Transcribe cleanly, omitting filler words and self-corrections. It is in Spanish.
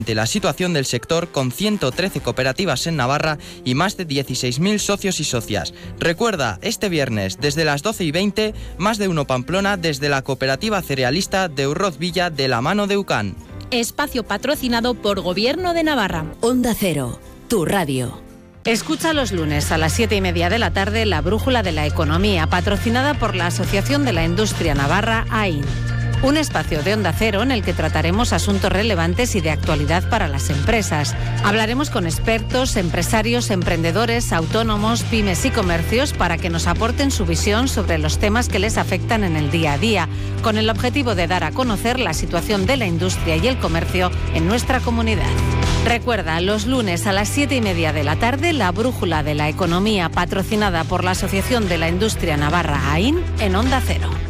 la situación del sector, con 113 cooperativas en Navarra y más de 16.000 socios y socias. Recuerda, este viernes, desde las 12:20, Más de Uno Pamplona, desde la cooperativa cerealista de Urroz Villa, de la mano de UCAN. Espacio patrocinado por Gobierno de Navarra. Onda Cero, tu radio. Escucha los lunes a las 7:30 de la tarde La Brújula de la Economía, patrocinada por la Asociación de la Industria Navarra, AIN. Un espacio de Onda Cero en el que trataremos asuntos relevantes y de actualidad para las empresas. Hablaremos con expertos, empresarios, emprendedores, autónomos, pymes y comercios para que nos aporten su visión sobre los temas que les afectan en el día a día, con el objetivo de dar a conocer la situación de la industria y el comercio en nuestra comunidad. Recuerda, los lunes a las 7:30 de la tarde, La Brújula de la Economía, patrocinada por la Asociación de la Industria Navarra, AIN, en Onda Cero.